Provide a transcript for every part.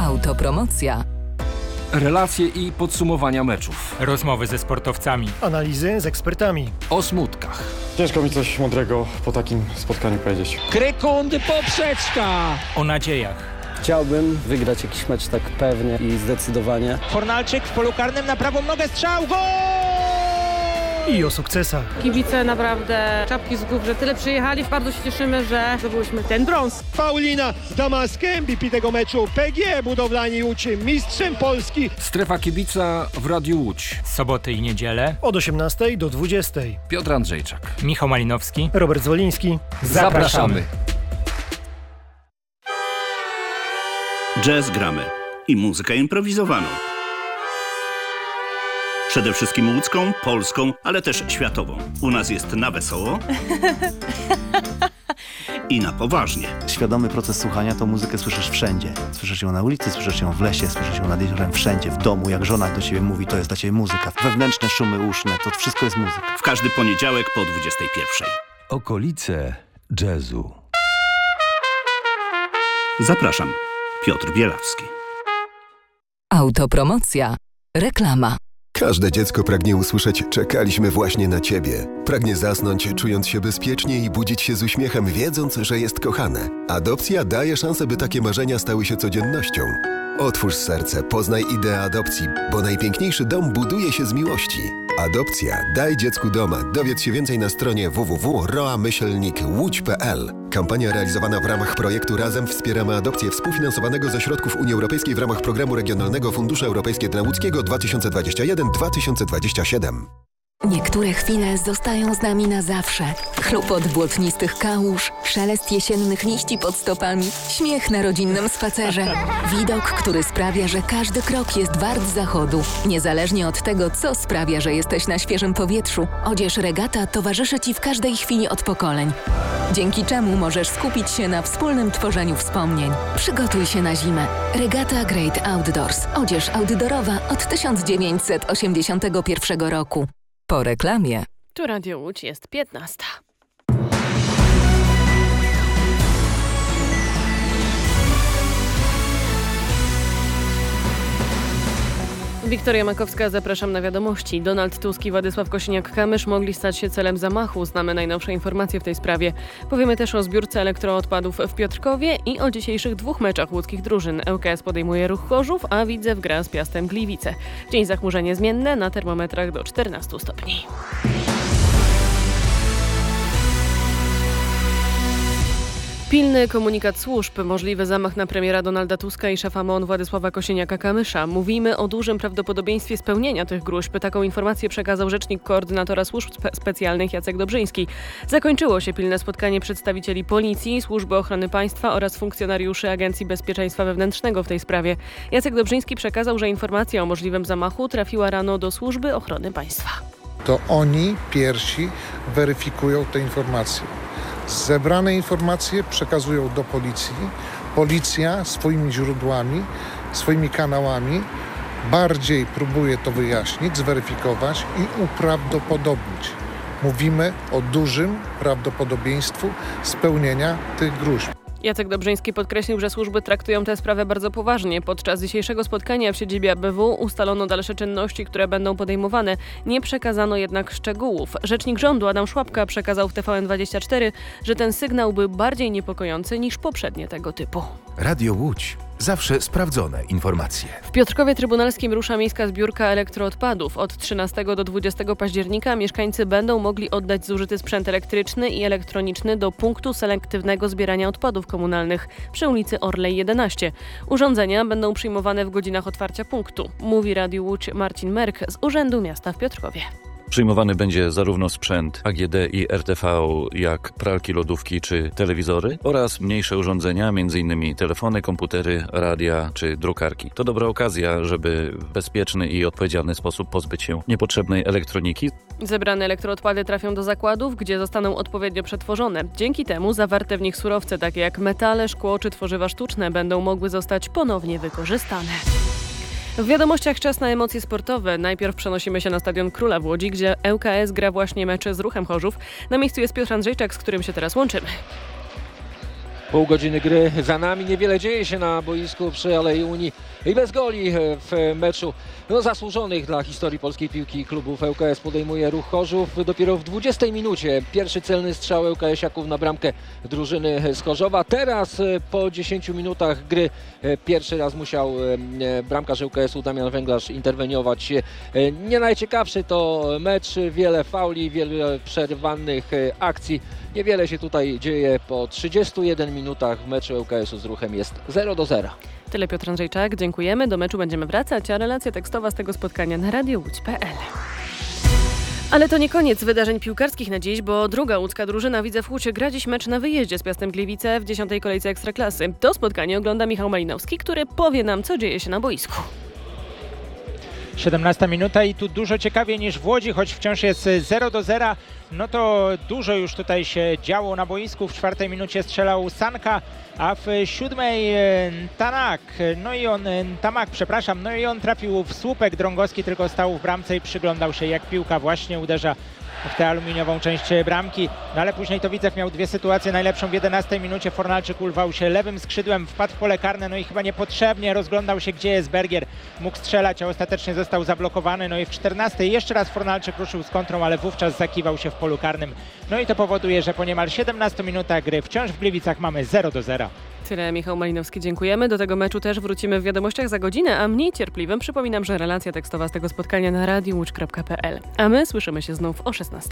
Autopromocja. Relacje i podsumowania meczów. Rozmowy ze sportowcami. Analizy z ekspertami. O smutkach. Ciężko mi coś mądrego po takim spotkaniu powiedzieć. Krykundy poprzeczka. O nadziejach. Chciałbym wygrać jakiś mecz tak pewnie i zdecydowanie. Fornalczyk w polu karnym na prawą nogę, strzał, gol! I o sukcesach. Kibice naprawdę czapki z głów, że tyle przyjechali. Bardzo się cieszymy, że zdobyliśmy ten brąz. Paulina Damask, MVP tego meczu. PGE Budowlani Łódź, mistrzem Polski. Strefa kibica w Radiu Łódź. Soboty i niedzielę. Od 18 do 20. Piotr Andrzejczak. Michał Malinowski. Robert Zwoliński. Zapraszamy. Jazz gramy i muzykę improwizowaną. Przede wszystkim łódzką, polską, ale też światową. U nas jest na wesoło i na poważnie. Świadomy proces słuchania to muzykę słyszysz wszędzie. Słyszysz ją na ulicy, słyszysz ją w lesie, słyszysz ją nad jeziorem, wszędzie, w domu. Jak żona do ciebie mówi, to jest dla ciebie muzyka. Wewnętrzne szumy uszne, to wszystko jest muzyka. W każdy poniedziałek po 21:00. Okolice jazzu. Zapraszam. Piotr Bielawski. Autopromocja. Reklama. Każde dziecko pragnie usłyszeć „czekaliśmy właśnie na ciebie”. Pragnie zasnąć, czując się bezpiecznie i budzić się z uśmiechem, wiedząc, że jest kochane. Adopcja daje szansę, by takie marzenia stały się codziennością. Otwórz serce, poznaj ideę adopcji, bo najpiękniejszy dom buduje się z miłości. Adopcja. Daj dziecku doma. Dowiedz się więcej na stronie www.roa-łódź.pl. Kampania realizowana w ramach projektu Razem wspieramy adopcję współfinansowanego ze środków Unii Europejskiej w ramach Programu Regionalnego Fundusze Europejskie dla Łódzkiego 2021-2027. Niektóre chwile zostają z nami na zawsze. Chlupot błotnistych kałuż, szelest jesiennych liści pod stopami, śmiech na rodzinnym spacerze. Widok, który sprawia, że każdy krok jest wart zachodu. Niezależnie od tego, co sprawia, że jesteś na świeżym powietrzu, odzież Regata towarzyszy Ci w każdej chwili od pokoleń. Dzięki czemu możesz skupić się na wspólnym tworzeniu wspomnień. Przygotuj się na zimę. Regata Great Outdoors. Odzież outdoorowa od 1981 roku. Po reklamie. Tu Radio Łódź jest 15. Wiktoria Makowska, zapraszam na wiadomości. Donald Tusk i Władysław Kosiniak-Kamysz mogli stać się celem zamachu. Znamy najnowsze informacje w tej sprawie. Powiemy też o zbiórce elektroodpadów w Piotrkowie i o dzisiejszych 2 meczach łódzkich drużyn. ŁKS podejmuje Ruch Chorzów, a Widzew gra z Piastem Gliwice. W dzień zachmurzenie zmienne, na termometrach do 14 stopni. Pilny komunikat służb, możliwy zamach na premiera Donalda Tuska i szefa MON Władysława Kosiniaka-Kamysza. Mówimy o dużym prawdopodobieństwie spełnienia tych gróźb. Taką informację przekazał rzecznik koordynatora służb specjalnych Jacek Dobrzyński. Zakończyło się pilne spotkanie przedstawicieli Policji, Służby Ochrony Państwa oraz funkcjonariuszy Agencji Bezpieczeństwa Wewnętrznego w tej sprawie. Jacek Dobrzyński przekazał, że informacja o możliwym zamachu trafiła rano do Służby Ochrony Państwa. To oni pierwsi weryfikują te informacje. Zebrane informacje przekazują do policji. Policja swoimi źródłami, swoimi kanałami bardziej próbuje to wyjaśnić, zweryfikować i uprawdopodobnić. Mówimy o dużym prawdopodobieństwu spełnienia tych gróźb. Jacek Dobrzyński podkreślił, że służby traktują tę sprawę bardzo poważnie. Podczas dzisiejszego spotkania w siedzibie ABW ustalono dalsze czynności, które będą podejmowane. Nie przekazano jednak szczegółów. Rzecznik rządu Adam Szłapka przekazał w TVN24, że ten sygnał był bardziej niepokojący niż poprzednie tego typu. Radio Łódź. Zawsze sprawdzone informacje. W Piotrkowie Trybunalskim rusza miejska zbiórka elektroodpadów. Od 13 do 20 października mieszkańcy będą mogli oddać zużyty sprzęt elektryczny i elektroniczny do punktu selektywnego zbierania odpadów komunalnych przy ulicy Orlej 11. Urządzenia będą przyjmowane w godzinach otwarcia punktu, mówi Radiu Łódź Marcin Merk z Urzędu Miasta w Piotrkowie. Przyjmowany będzie zarówno sprzęt AGD i RTV, jak pralki, lodówki czy telewizory oraz mniejsze urządzenia, m.in. telefony, komputery, radia czy drukarki. To dobra okazja, żeby w bezpieczny i odpowiedzialny sposób pozbyć się niepotrzebnej elektroniki. Zebrane elektroodpady trafią do zakładów, gdzie zostaną odpowiednio przetworzone. Dzięki temu zawarte w nich surowce takie jak metale, szkło czy tworzywa sztuczne będą mogły zostać ponownie wykorzystane. W wiadomościach czas na emocje sportowe. Najpierw przenosimy się na Stadion Króla w Łodzi, gdzie ŁKS gra właśnie mecze z Ruchem Chorzów. Na miejscu jest Piotr Andrzejczak, z którym się teraz łączymy. Pół godziny gry za nami, niewiele dzieje się na boisku przy Alei Unii i bez goli w meczu zasłużonych dla historii polskiej piłki klubów. ŁKS podejmuje Ruch Chorzów dopiero w 20 minucie. Pierwszy celny strzał ŁKS-iaków na bramkę drużyny z Chorzowa. Teraz po 10 minutach gry pierwszy raz musiał bramkarz ŁKS-u Damian Węglarz interweniować. Nie najciekawszy to mecz, wiele fauli, wiele przerwanych akcji. Niewiele się tutaj dzieje. Po 31 minutach w meczu ŁKS-u z Ruchem jest 0-0. Tyle Piotr Andrzejczak, dziękujemy. Do meczu będziemy wracać, a relacja tekstowa z tego spotkania na radiołódź.pl. Ale to nie koniec wydarzeń piłkarskich na dziś, bo druga łódzka drużyna Widzew Łódź gra dziś mecz na wyjeździe z Piastem Gliwice w 10. kolejce Ekstraklasy. To spotkanie ogląda Michał Malinowski, który powie nam, co dzieje się na boisku. 17 minuta i tu dużo ciekawiej niż w Łodzi, choć wciąż jest 0-0. No to dużo już tutaj się działo na boisku. W 4 minucie strzelał Sanka, a w 7 Tamak, no i on trafił w słupek. Drągowski tylko stał w bramce i przyglądał się, jak piłka właśnie uderza w tę aluminiową część bramki. No ale później to Widzew miał dwie sytuacje. Najlepszą w 11 minucie Fornalczyk urwał się lewym skrzydłem, wpadł w pole karne, no i chyba niepotrzebnie rozglądał się, gdzie jest Bergier. Mógł strzelać, a ostatecznie został zablokowany. No i w 14 jeszcze raz Fornalczyk ruszył z kontrą, ale wówczas zakiwał się w polu karnym. No i to powoduje, że po niemal 17 minutach gry wciąż w Gliwicach mamy 0-0. Tyle, Michał Malinowski, dziękujemy. Do tego meczu też wrócimy w wiadomościach za godzinę, a mniej cierpliwym przypominam, że relacja tekstowa z tego spotkania na radiołódź.pl. A my słyszymy się znów o 16:00.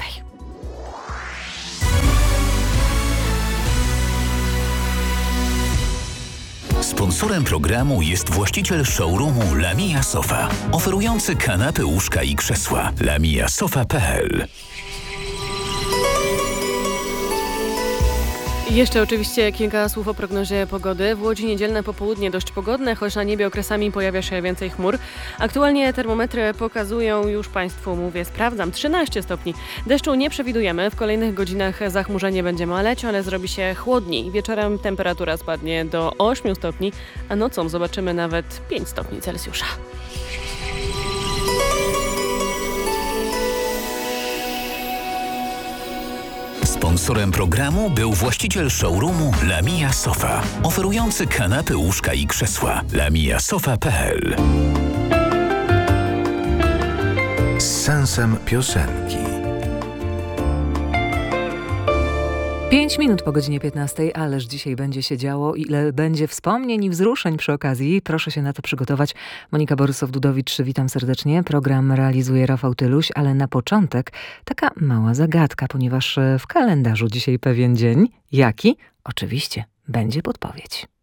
Sponsorem programu jest właściciel showroomu Lamia Sofa, oferujący kanapy, łóżka i krzesła. lamiasofa.pl. Jeszcze oczywiście kilka słów o prognozie pogody. W Łodzi niedzielne popołudnie dość pogodne, choć na niebie okresami pojawia się więcej chmur. Aktualnie termometry pokazują, już Państwu mówię, sprawdzam, 13 stopni. Deszczu nie przewidujemy, w kolejnych godzinach zachmurzenie będzie maleć, ale zrobi się chłodniej. Wieczorem temperatura spadnie do 8 stopni, a nocą zobaczymy nawet 5 stopni Celsjusza. Sponsorem programu był właściciel showroomu Lamia Sofa, oferujący kanapy, łóżka i krzesła. lamiasofa.pl. Z sensem piosenki. 5 minut po godzinie 15, ależ dzisiaj będzie się działo, ile będzie wspomnień i wzruszeń przy okazji. Proszę się na to przygotować. Monika Borysow-Dudowicz, witam serdecznie. Program realizuje Rafał Tyluś, ale na początek taka mała zagadka, ponieważ w kalendarzu dzisiaj pewien dzień. Jaki? Oczywiście będzie podpowiedź.